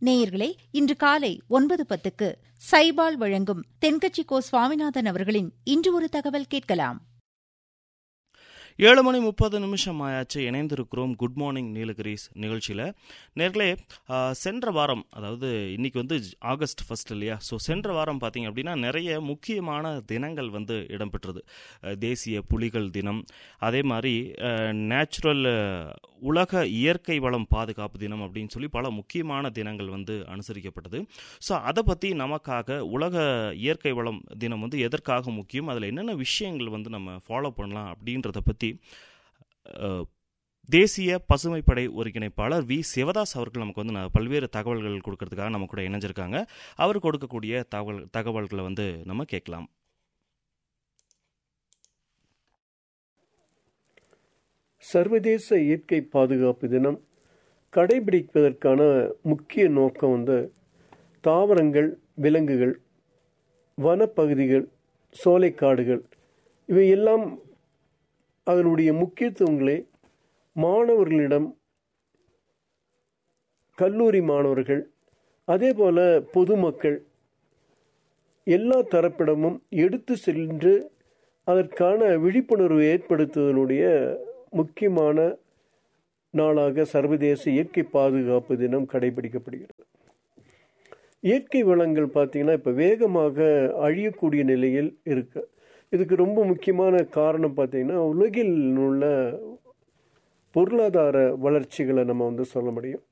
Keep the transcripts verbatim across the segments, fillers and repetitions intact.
நேயர்களே, இன்று காலை ஒன்பது பத்துக்கு சைபால் வழங்கும் தென்கட்சி கோ சுவாமிநாதன் அவர்களின் இன்று ஒரு தகவல் கேட்கலாம். ஏழு மணி முப்பது நிமிஷம் ஆயாச்சு. இணைந்திருக்கிறோம் குட் மார்னிங் நீலகிரிஸ் நிகழ்ச்சியில். நேர்களே, சென்ற வாரம், அதாவது இன்னைக்கு வந்து ஆகஸ்ட் ஃபர்ஸ்ட் இல்லையா, ஸோ சென்ற வாரம் பார்த்தீங்க அப்படின்னா நிறைய முக்கியமான தினங்கள் வந்து இடம்பெற்றது. தேசிய புலிகள் தினம், அதே மாதிரி நேச்சுரல் உலக இயற்கை வளம் பாதுகாப்பு தினம் அப்படின்னு சொல்லி பல முக்கியமான தினங்கள் வந்து அனுசரிக்கப்பட்டது. ஸோ அதை பற்றி நமக்காக உலக இயற்கை வளம் தினம் வந்து எதற்காக முக்கியம், அதில் என்னென்ன விஷயங்கள் வந்து நம்ம ஃபாலோ பண்ணலாம் அப்படின்றத பற்றி தேசிய பசுமைப்படை ஒருங்கிணைப்பாளர் வி சிவதாஸ் அவர்கள் நமக்கு வந்து பல்வேறு தகவல்கள் கொடுக்கறதுக்காக நம்ம கூட இணைஞ்சிருக்காங்க. அவர் கொடுக்கக்கூடிய தகவல் தகவல்களை வந்து நம்ம கேட்கலாம். சர்வதேச இயற்கை பாதுகாப்பு தினம் கடைபிடிப்பதற்கான முக்கிய நோக்கம் வந்து தாவரங்கள், விலங்குகள், வனப்பகுதிகள், சோலைக்காடுகள் இவையெல்லாம் அதனுடைய முக்கியத்துவங்களை மாணவர்களிடம், கல்லூரி மாணவர்கள், அதே போல பொதுமக்கள் எல்லா தரப்பிடமும் எடுத்து சென்று அதற்கான விழிப்புணர்வு ஏற்படுத்துவதனுடைய முக்கியமான நாளாக சர்வதேச இயற்கை பாதுகாப்பு தினம் கடைபிடிக்கப்படுகிறது. இயற்கை வளங்கள் பார்த்தீங்கன்னா இப்போ வேகமாக அழியக்கூடிய நிலையில் இருக்கு. இதுக்கு ரொம்ப முக்கியமான காரணம் பார்த்தீங்கன்னா உலகில் உள்ள பொருளாதார வளர்ச்சிகளை நம்ம வந்து சொல்ல முடியும்.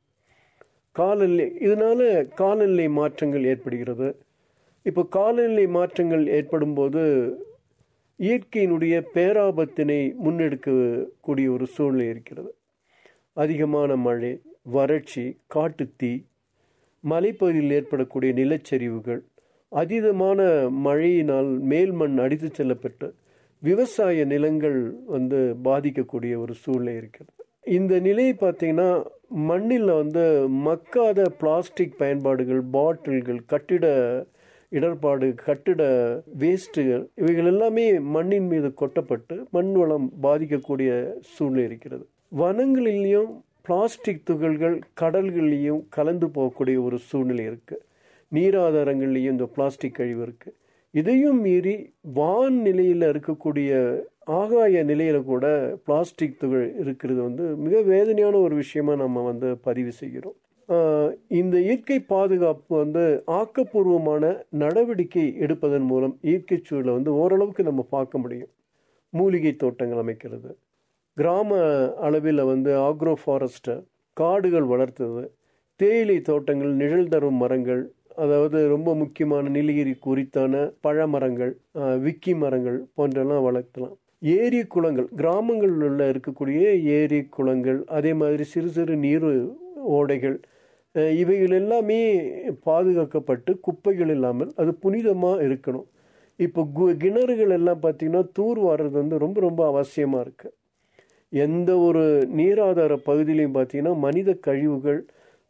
காலநிலை இதனால காலநிலை மாற்றங்கள் ஏற்படுகிறது. இப்போ காலநிலை மாற்றங்கள் ஏற்படும் போது இயற்கையினுடைய பேராபத்தினை முன்னெடுக்கக்கூடிய ஒரு சூழ்நிலை இருக்கிறது. அதிகமான மழை, வறட்சி, காட்டுத்தீ, மலைப்பகுதியில் ஏற்படக்கூடிய நிலச்சரிவுகள், அதீதமான மழையினால் மேல்மண் அடித்து செல்லப்பட்டு விவசாய நிலங்கள் வந்து பாதிக்கக்கூடிய ஒரு சூழ்நிலை இருக்கிறது. இந்த நிலையை பார்த்தீங்கன்னா மண்ணில் வந்து மக்காத பிளாஸ்டிக் பயன்பாடுகள், பாட்டில்கள், கட்டிட இடர்பாடு, கட்டிட வேஸ்ட்டுகள் இவைகள் எல்லாமே மண்ணின் மீது கொட்டப்பட்டு மண் வளம் பாதிக்கக்கூடிய சூழ்நிலை இருக்கிறது. வனங்களிலையும் பிளாஸ்டிக் துகள்கள் கடல்கள்லையும் கலந்து போகக்கூடிய ஒரு சூழ்நிலை இருக்குது. நீராதாரங்கள்லையும் இந்த பிளாஸ்டிக் கழிவு இருக்குது. இதையும் மீறி வான் நிலையில் இருக்கக்கூடிய ஆகாய நிலையில் கூட பிளாஸ்டிக் துகள் இருக்கிறது வந்து மிக வேதனையான ஒரு விஷயமா நம்ம வந்து பதிவு செய்கிறோம். இந்த இயற்கை பாதுகாப்பு வந்து ஆக்கப்பூர்வமான நடவடிக்கை எடுப்பதன் மூலம் இயற்கை சூழலை வந்து ஓரளவுக்கு நம்ம பார்க்க முடியும். மூலிகை தோட்டங்கள் அமைக்கிறது, கிராம அளவில் வந்து ஆக்ரோ ஃபாரஸ்ட்டை காடுகள் வளர்த்தது, தேயிலை தோட்டங்கள், நிழல் தரும் மரங்கள், அதாவது ரொம்ப முக்கியமான நீலகிரி குறித்தான பழமரங்கள், விக்கி மரங்கள் போன்றெல்லாம் வளர்க்கலாம். ஏரி குளங்கள், கிராமங்களில் உள்ள இருக்கக்கூடிய ஏரி குளங்கள், அதே மாதிரி சிறு சிறு நீர் ஓடைகள் இவைகள் எல்லாமே பாதுகாக்கப்பட்டு குப்பைகள் இல்லாமல் அது புனிதமாக இருக்கணும். இப்போ கு கிணறுகள் எல்லாம் பார்த்திங்கன்னா தூர் வாடுறது வந்து ரொம்ப ரொம்ப அவசியமாக இருக்குது. எந்த ஒரு நீராதார பகுதியிலையும் பார்த்திங்கன்னா மனித கழிவுகள்,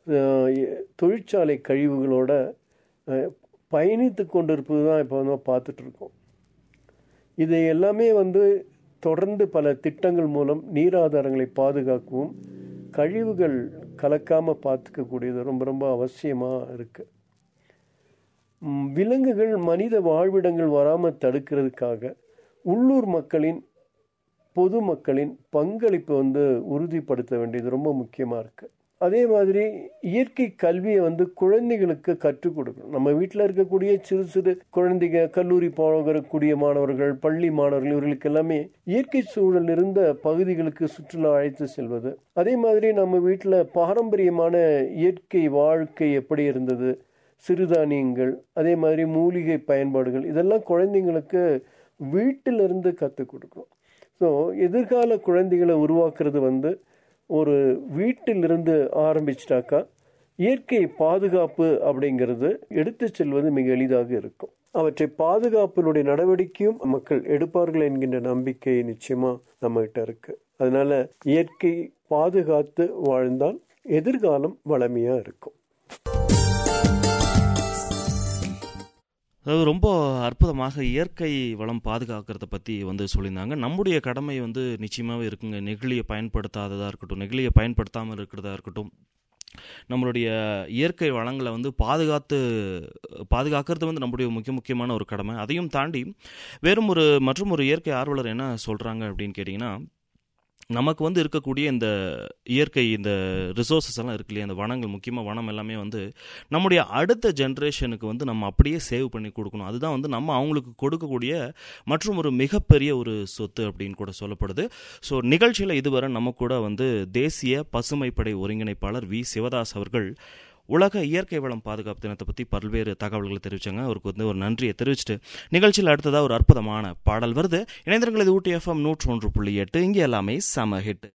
தொழிற்சாலை கழிவுகளோட பயணித்து கொண்டு இருப்பது தான் இப்போ வந்து பார்த்துட்ருக்கோம். இதை எல்லாமே வந்து தொடர்ந்து பல திட்டங்கள் மூலம் நீராதாரங்களை பாதுகாக்கவும் கழிவுகள் கலக்காமல் பார்த்துக்கக்கூடியது ரொம்ப ரொம்ப அவசியமாக இருக்குது. விலங்குகள் மனித வாழ்விடங்கள் வராமல் தடுக்கிறதுக்காக உள்ளூர் மக்களின், பொதுமக்களின் பங்களிப்பு வந்து உறுதிப்படுத்த வேண்டியது ரொம்ப முக்கியமாக இருக்குது. அதே மாதிரி இயற்கை கல்வியை வந்து குழந்தைகளுக்கு கற்றுக் கொடுக்கணும். நம்ம வீட்டில் இருக்கக்கூடிய சிறு சிறு குழந்தைங்க, கல்லூரி போகக்கூடிய மாணவர்கள், பள்ளி மாணவர்கள் இவர்களுக்கு எல்லாமே இயற்கை சூழல் இருந்த பகுதிகளுக்கு சுற்றுலா அழைத்து செல்வது, அதே மாதிரி நம்ம வீட்டில் பாரம்பரியமான இயற்கை வாழ்க்கை எப்படி இருந்தது, சிறுதானியங்கள், அதே மாதிரி மூலிகை பயன்பாடுகள், இதெல்லாம் குழந்தைங்களுக்கு வீட்டிலிருந்து கற்றுக் கொடுக்கணும். ஸோ எதிர்கால குழந்தைகளை உருவாக்குறது வந்து ஒரு வீட்டிலிருந்து ஆரம்பிச்சிட்டாக்கா இயற்கை பாதுகாப்பு அப்படிங்கிறது எடுத்து செல்வது மிக எளிதாக இருக்கும். அவற்றை பாதுகாப்பினுடைய நடவடிக்கையும் மக்கள் எடுப்பார்கள் என்கின்ற நம்பிக்கை நிச்சயமா நம்ம கிட்ட இருக்கு. அதனால இயற்கை பாதுகாத்து வாழ்ந்தால் எதிர்காலம் வளமையா இருக்கும். அதாவது ரொம்ப அற்புதமாக இயற்கை வளம் பாதுகாக்கிறத பற்றி வந்து சொல்லியிருந்தாங்க. நம்முடைய கடமை வந்து நிச்சயமாகவே இருக்குங்க. நெகிழியை பயன்படுத்தாததாக இருக்கட்டும், நெகிழியை பயன்படுத்தாமல் இருக்கிறதா இருக்கட்டும், நம்மளுடைய இயற்கை வளங்களை வந்து பாதுகாத்து பாதுகாக்கிறது வந்து நம்முடைய முக்கிய முக்கியமான ஒரு கடமை. அதையும் தாண்டி வேறும் ஒரு மற்றும் ஒரு இயற்கை ஆர்வலர் என்ன சொல்கிறாங்க அப்படின்னு கேட்டிங்கன்னா, நமக்கு வந்து இருக்கக்கூடிய இந்த இயற்கை இந்த ரிசோர்ஸஸ் எல்லாம் இருக்கு இல்லையா, அந்த வனங்கள், முக்கியமாக வனம் எல்லாமே வந்து நம்முடைய அடுத்த ஜென்ரேஷனுக்கு வந்து நம்ம அப்படியே சேவ் பண்ணி கொடுக்கணும். அதுதான் வந்து நம்ம அவங்களுக்கு கொடுக்கக்கூடிய மற்றும் ஒரு மிகப்பெரிய ஒரு சொத்து அப்படின்னு கூட சொல்லப்படுது. ஸோ நிகழ்ச்சியில் இதுவரை நம்ம கூட வந்து தேசிய பசுமைப்படை ஒருங்கிணைப்பாளர் வி சிவதாஸ் அவர்கள் உலக இயற்கை வளம் பாதுகாப்பு தினத்தை பற்றி பல்வேறு தகவல்களை தெரிவித்தாங்க. அவருக்கு வந்து ஒரு நன்றியை தெரிவிச்சுட்டு நிகழ்ச்சியில் அடுத்ததாக ஒரு அற்புதமான பாடல் வருது. இணைந்திருங்கள், இது ஊட்டி எஃப்எம் நூற்று ஒன்று புள்ளி எட்டு. இங்கே எல்லாமே சம ஹிட்.